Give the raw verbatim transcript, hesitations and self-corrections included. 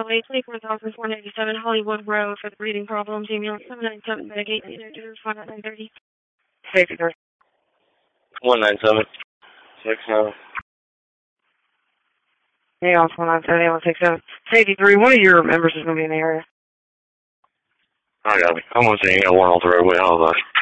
Highway, twenty-four thousand four hundred ninety-seven Hollywood Road for the breathing problems. Ambulance seven nine seven, Medicaid, find out nine thirty. Safety three. one nine seven six seven. Yeah, off one nine seven, one six seven. Safety three, one of your members is going to be in the area. I got it. I'm going to say you got one off the roadway. How about